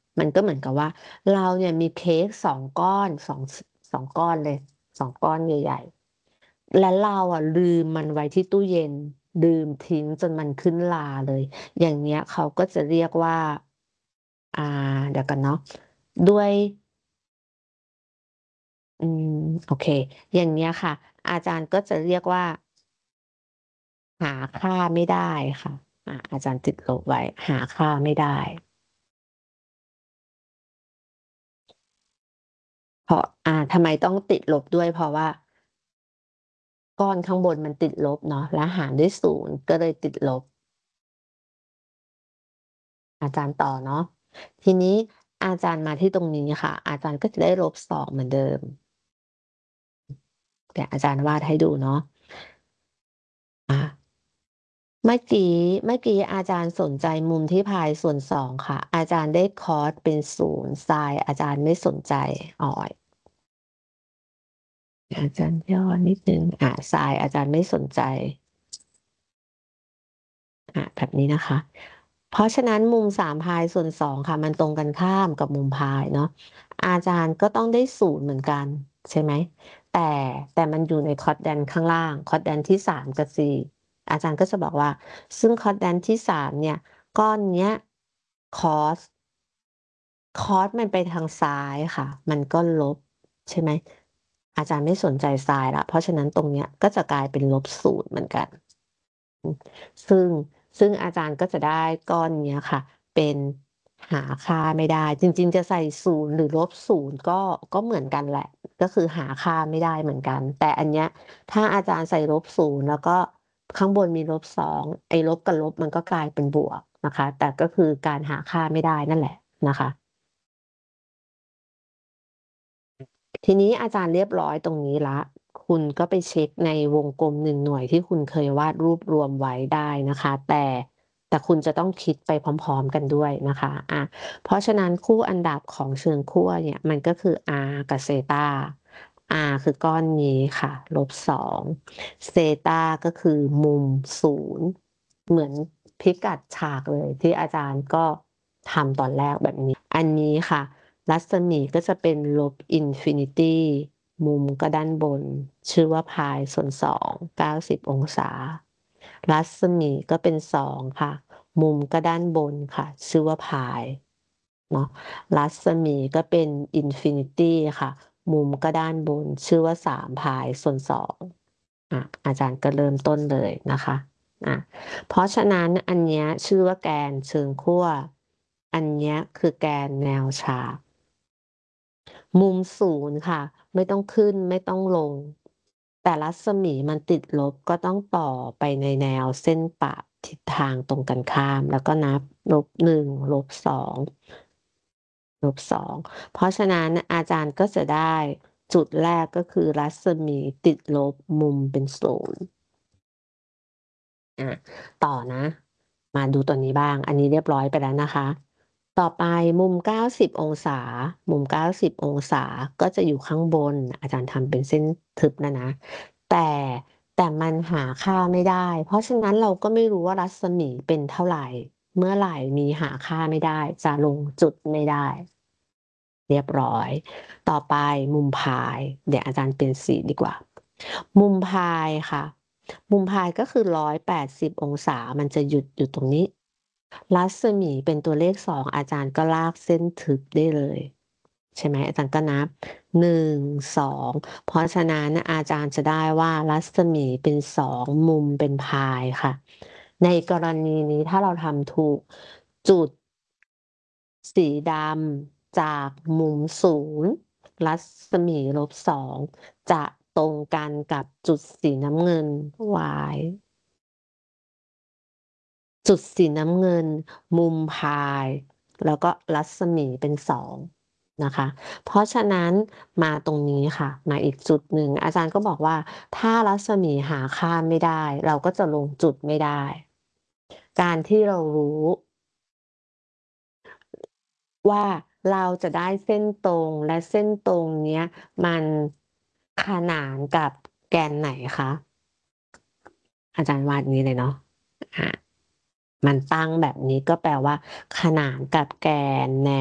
มันก็เหมือนกับว่าเราเนี่ยมีเค้ก2 ก้อนสองก้อนเลย2 ก้อนใหญ่ๆและเราลืมมันไว้ที่ตู้เย็นลืมทิ้งจนมันขึ้นลาเลยอย่างเนี้ยเขาก็จะเรียกว่าอ่าเดี๋ยวกันเนาะด้วยอืมโอเคอย่างเนี้ยค่ะอาจารย์ก็จะเรียกว่าหาค่าไม่ได้ค่ะอาจารย์ติดลบไว้หาค่าไม่ได้ เพราะทำไมต้องติดลบด้วยเพราะว่าก้อนข้างบนมันติดลบเนาะแล้วหารด้วย0ก็เลยติดลบอาจารย์ต่อเนาะทีนี้อาจารย์มาที่ตรงนี้ค่ะอาจารย์ก็จะได้-2เหมือนเดิมเดี๋ยวอาจารย์วาดให้ดูเนาะอ่ะเมื่อกี้อาจารย์สนใจมุมที่พายส่วน2ค่ะอาจารย์ได้คอสเป็น0ไซน์อาจารย์ไม่สนใจอ๋ออาจารย์ย่อนิดนึงไซน์อาจารย์ไม่สนใจ แบบนี้นะคะ เพราะฉะนั้นมุม3 พายส่วน 2ค่ะมันตรงกันข้ามกับมุมพายเนาะอาจารย์ก็ต้องได้0เหมือนกันใช่ไหมแต่มันอยู่ในคอร์ดแดนข้างล่างคอร์ดแดนที่3กับ4อาจารย์ก็จะบอกว่าซึ่งคอร์ดแดนที่3เนี่ยก้อนเนี้ยคอสมันไปทางซ้ายค่ะมันก็ลบใช่ไหมอาจารย์ไม่สนใจซ้ายละเพราะฉะนั้นตรงเนี้ยก็จะกลายเป็น-0เหมือนกัน ซึ่งอาจารย์ก็จะได้ก้อนเนี้ยค่ะเป็นหาค่าไม่ได้จริงๆจะใส่0หรือ-0ก็เหมือนกันแหละก็คือหาค่าไม่ได้เหมือนกันแต่อันเนี้ยถ้าอาจารย์ใส่-0แล้วก็ข้างบนมี-2ไอ้ลบกับลบมันก็กลายเป็นบวกนะคะแต่ก็คือการหาค่าไม่ได้นั่นแหละนะคะ ทีนี้อาจารย์เรียบร้อยตรงนี้ละคุณก็ไปเช็คในวงกลม1 หน่วยที่คุณเคยวาดรูปรวมไว้ได้นะคะแต่คุณจะต้องคิดไปพร้อมๆกันด้วยนะคะเพราะฉะนั้นคู่อันดับของเชิงขั้วเนี่ยมันก็คือ r กับเซตา r คือก้อนนี้ค่ะ-2เซตาก็คือมุม0เหมือนพิกัดฉากเลยที่อาจารย์ก็ทำตอนแรกแบบนี้อันนี้ค่ะ รัศมีก็จะเป็นอินฟินิตี้มุมก็ด้านบนชื่อว่าพายส่วน2 90 องศารัศมีก็เป็น2ค่ะมุมก็ด้านบนค่ะชื่อว่าพายเนาะรัศมีก็เป็นอินฟินิตี้ค่ะมุมก็ด้านบนชื่อว่า3พายส่วน2อาจารย์ก็เริ่มต้นเลยนะคะอ่ะเพราะฉะนั้นอันเนี้ยชื่อว่าแกนเชิงขั้วอันเนี้ยคือแกนแนวฉาก มุม0ค่ะไม่ต้องขึ้นไม่ต้องลงแต่รัศมีมันติดลบก็ต้องต่อไปในแนวเส้นปะทิศทางตรงกันข้ามแล้วก็นับ-1-2-2เพราะฉะนั้นอาจารย์ก็จะได้จุดแรกก็คือรัศมีติดลบมุมเป็น0อ่ะต่อนะมาดูตัวนี้บ้างอันนี้เรียบร้อยไปแล้วนะคะต่อไปมุม90องศามุม90องศาก็จะอยู่ข้างบนอาจารย์ทำเป็นเส้นทึบนะแต่มันหาค่าไม่ได้เพราะฉะนั้นเราก็ไม่รู้ว่ารัศมีเป็นเท่าไหร่เมื่อไหร่มีหาค่าไม่ได้จะลงจุดไม่ได้เรียบร้อยต่อไปมุมพายเดี๋ยวอาจารย์เป็นสีดีกว่ามุมพายค่ะมุมพายก็คือ180องศามันจะหยุดอยู่ตรงนี้รัศมีเป็นตัวเลข2อาจารย์ก็ลากเส้นทึบได้เลยใช่ไหมอาจารย์ก็นับ1 2เพราะฉะนั้นอาจารย์จะได้ว่ารัศมีเป็น2มุมเป็นพายค่ะในกรณีนี้ถ้าเราทำถูกจุดสีดำจากมุม0รัศมี-2จะตรงกันกับจุดสีน้ำเงิน y จุดสีน้ำเงินมุมพายแล้วก็รัศมีเป็น2นะคะเพราะฉะนั้นมาตรงนี้ค่ะมาอีกจุดหนึ่งอาจารย์ก็บอกว่าถ้ารัศมีหาค่าไม่ได้เราก็จะลงจุดไม่ได้การที่เรารู้ว่าเราจะได้เส้นตรงและเส้นตรงเนี้ยมันขนานกับแกนไหนคะอาจารย์วาดนี้เลยเนาะอ่ามันตั้งแบบนี้ก็แปลว่าขนานกับแกนแนว